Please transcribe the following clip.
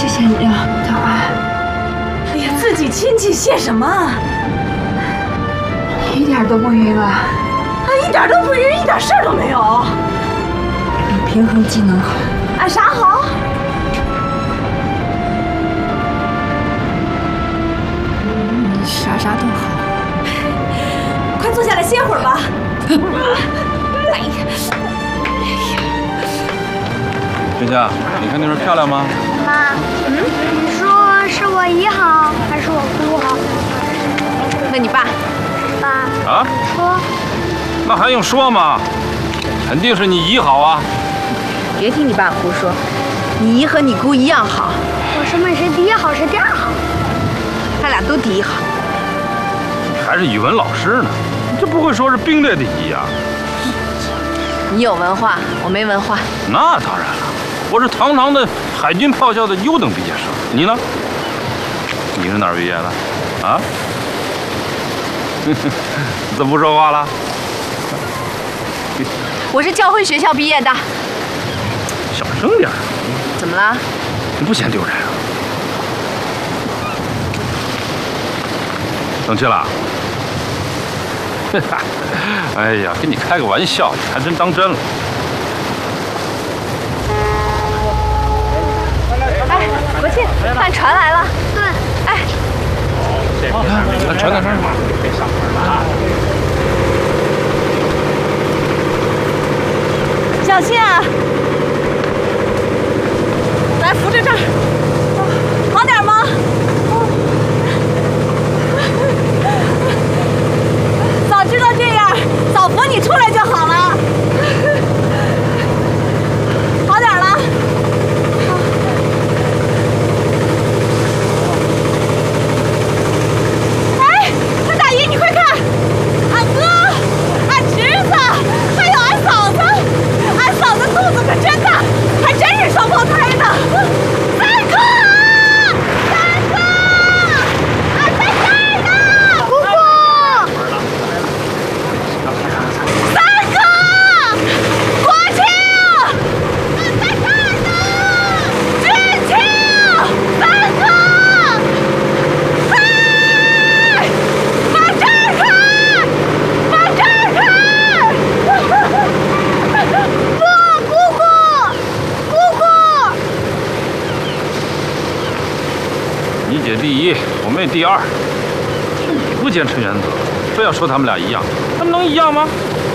谢谢你啊，大安。 哎呀，自己亲戚谢什么？ 一点都不晕了。 一点都不晕，一点事儿都没有。 你平衡机能好。 俺啥好？ 你啥都好。 快坐下来歇会儿吧。哎呀， 春夏，你看那边漂亮吗？ 妈，你说是我姨好还是我姑好？ 问你爸。 爸， 啊？ 说。 那还用说吗？肯定是你姨好啊！ 别听你爸胡说，你姨和你姑一样好。 我是问谁第一好，谁第二好？ 他俩都第一好。 你还是语文老师呢，你这不会说是并列第一啊？ 你有文化，我没文化。 那当然了，我是堂堂的海军炮校的优等毕业生。你呢？你是哪儿毕业的？啊？怎么不说话了？ 我是教会学校毕业的。 小声点。 怎么了？ 你不嫌丢人啊？生气了？哎呀，跟你开个玩笑，你还真当真了。 哎，国庆，看船来了。 对。 哎。 那船在这儿呢。 别上门了啊！ 小心啊！来扶着这儿，好点吗？早知道这样，早扶你出来就好了。好点了。哎，那大姨，你快看，俺哥、俺侄子，还有俺嫂子，俺嫂子肚子可真大，还真是双胞胎呢。三哥，三哥，俺在这儿呢，姑姑。三哥，国庆，俺在这儿呢，知青，三哥，哎，往这儿看，往这儿看。不，姑姑，姑姑。 你姐第一，我妹第二。你不坚持原则，非要说他们俩一样，他们能一样吗？